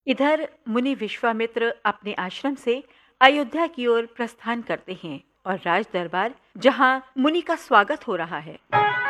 इधर मुनि विश्वामित्र अपने आश्रम से अयोध्या की ओर प्रस्थान करते हैं और राज दरबार जहां मुनि का स्वागत हो रहा है।